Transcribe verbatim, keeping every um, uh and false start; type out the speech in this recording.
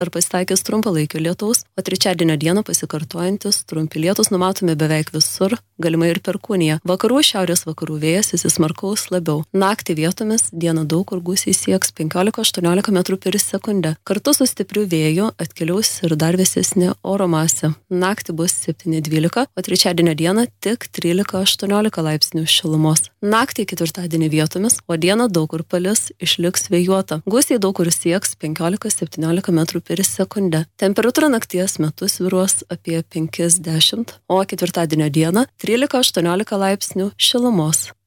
ar pasitaikys trumpalaikio lietaus, o trečiadienio dieną pasikartojantis trumpi lietūs numatomi beveik visur, galimai ir perkūnija. Vakarų šiaurės vakarų vėjas įsismarkaus labiau. Naktį vietomis dieną daug kur gūsiai sieks penkiolika aštuoniolika metrų per sekundę. Kartu su stipriu vėju atkeliaus ir dar vėsesnė oro masė. Naktį bus septyni dvylika, o trečiadienio dieną tik trylika aštuoniolika laipsnių šilumos. Naktį ketvirtadienį vietomis, o dieną daug kur palis, išliks vėjuota. Gūsiai daug kur sieks penkiolika septyniolika metrų per sekundę. Temperatūra nakties metu svyruos apie penki dešimt, o ketvirtadienio dieną trylika aštuoniolika laipsnių šilumos.